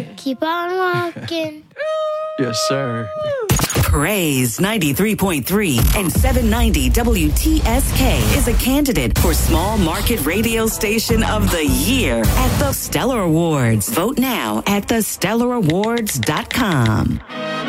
Keep on walking. Yes, sir. Praise 93.3 and 790 WTSK is a candidate for Small Market Radio Station of the Year at the Stellar Awards. Vote now at thestellarawards.com.